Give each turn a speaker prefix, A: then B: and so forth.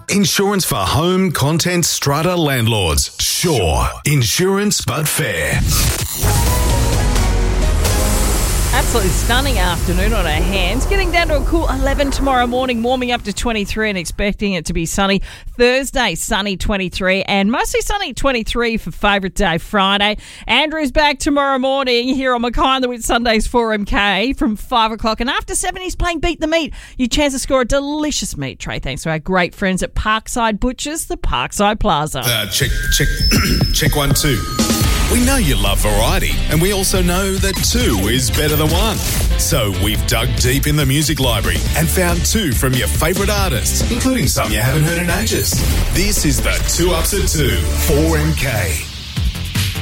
A: Insurance for home, content, strata, landlords. Sure. Insurance but fair.
B: Absolutely stunning afternoon on our hands. Getting down to a cool 11 tomorrow morning, warming up to 23 and expecting it to be sunny. Thursday, sunny 23 and mostly sunny 23 for favourite day Friday. Andrew's back tomorrow morning here on Mackay and the Wit Sundays 4MK from 5 o'clock. And after 7, he's playing Beat the Meat. Your chance to score a delicious meat tray thanks to our great friends at Parkside Butchers, the Parkside Plaza.
A: Check 1, 2. We know you love variety, and we also know that 2 is better than 1. So we've dug deep in the music library and found 2 from your favourite artists, including some you haven't heard in ages. This is the 2 Ups at 2, 4MK.